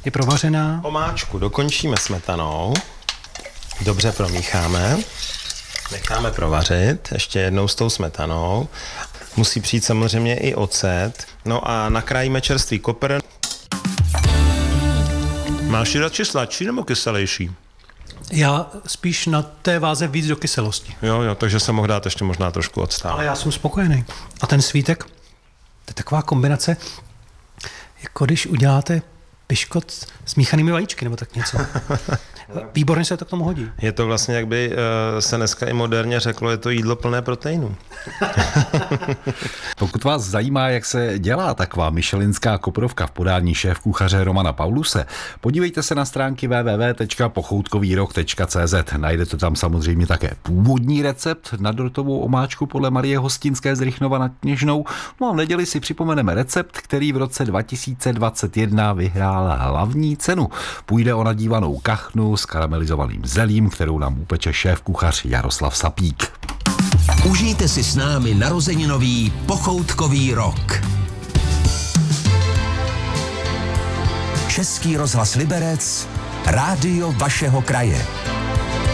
Je provařená. Omáčku dokončíme smetanou. Dobře promícháme. Necháme provařit ještě jednou s tou smetanou. Musí přijít samozřejmě i ocet. No a nakrájíme čerstvý kopr. Máš ji radši sladší nebo kyselější? Já spíš na té váze víc do kyselosti. Jo, takže se mohl dát ještě možná trošku octa. Ale já jsem spokojený. A ten svítek, to je taková kombinace, jako když uděláte piškot s míchanými vajíčky, nebo tak něco. Výborně se to k tomu hodí. Je to vlastně, jak by se dneska i moderně řeklo, je to jídlo plné proteinů. Pokud vás zajímá, jak se dělá taková michelinská koprovka v podání šéfkuchaře Romana Pauluse, podívejte se na stránky www.pochoutkovýrok.cz. Najdete tam samozřejmě také původní recept na dortovou omáčku podle Marie Hostinské z Rychnova nad Kněžnou. No a v neděli si připomeneme recept, který v roce 2021 vyhrál hlavní cenu. Půjde o nadívanou kachnu s karamelizovaným zelím, kterou nám upeče šéfkuchař Jaroslav Sapík. Užijte si s námi narozeninový pochoutkový rok. Český rozhlas Liberec, rádio vašeho kraje.